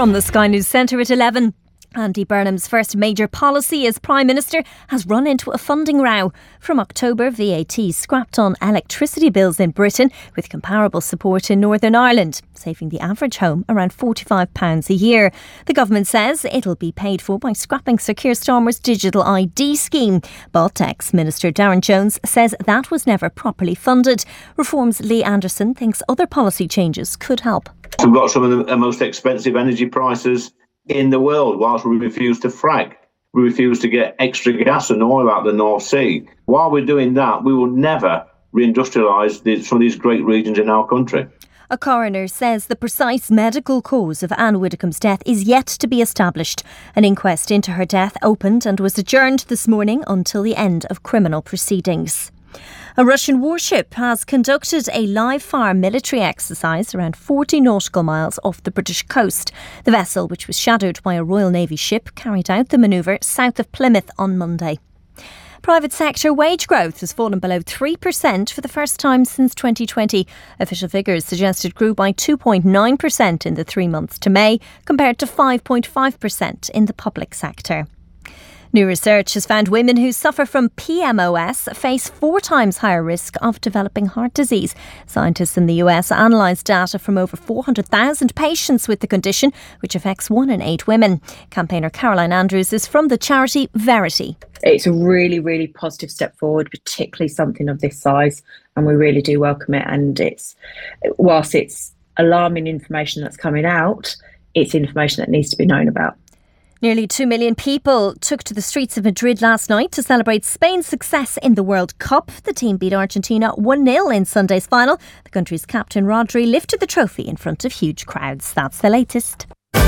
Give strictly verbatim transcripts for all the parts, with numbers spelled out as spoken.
From the Sky News Centre at eleven. Andy Burnham's first major policy as Prime Minister has run into a funding row. From October, V A T scrapped on electricity bills in Britain, with comparable support in Northern Ireland, saving the average home around forty-five pounds a year. The government says it'll be paid for by scrapping Sir Keir Starmer's digital I D scheme. But ex-Minister Darren Jones says that was never properly funded. Reform's Lee Anderson thinks other policy changes could help. We've got some of the most expensive energy prices in the world, whilst we refuse to frack. We refuse to get extra gas and oil out of the North Sea. While we're doing that, we will never reindustrialise some of these great regions in our country. A coroner says the precise medical cause of Anne Widdecombe's death is yet to be established. An inquest into her death opened and was adjourned this morning until the end of criminal proceedings. A Russian warship has conducted a live-fire military exercise around forty nautical miles off the British coast. The vessel, which was shadowed by a Royal Navy ship, carried out the manoeuvre south of Plymouth on Monday. Private sector wage growth has fallen below three percent for the first time since twenty twenty. Official figures suggest it grew by two point nine percent in the three months to May, compared to five point five percent in the public sector. New research has found women who suffer from P M O S face four times higher risk of developing heart disease. Scientists in the U S analysed data from over four hundred thousand patients with the condition, which affects one in eight women. Campaigner Caroline Andrews is from the charity Verity. It's a really, really positive step forward, particularly something of this size, and we really do welcome it. And it's, whilst it's alarming information that's coming out, it's information that needs to be known about. Nearly two million people took to the streets of Madrid last night to celebrate Spain's success in the World Cup. The team beat Argentina one nil in Sunday's final. The country's captain Rodri lifted the trophy in front of huge crowds. That's the latest.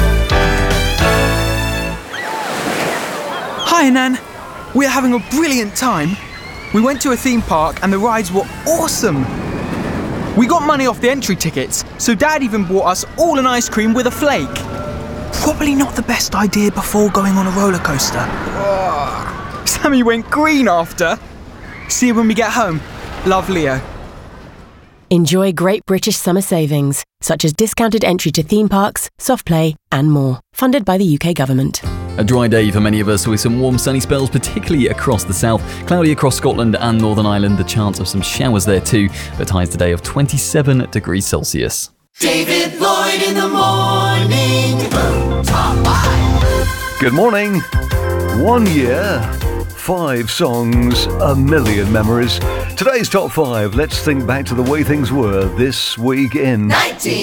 Hi, Nan. We're having a brilliant time. We went to a theme park and the rides were awesome. We got money off the entry tickets, so Dad even bought us all an ice cream with a flake. Probably not the best idea before going on a roller coaster. Oh, Sammy went green after. See you when we get home. Love, Leo. Enjoy great British summer savings, such as discounted entry to theme parks, soft play and more. Funded by the U K government. A dry day for many of us with some warm sunny spells, particularly across the south. Cloudy across Scotland and Northern Ireland. The chance of some showers there too. But highs today of twenty-seven degrees Celsius. David Lloyd in the morning. Top five. Good morning. One year, five songs, a million memories. Today's top five. Let's think back to the way things were this week in nineteen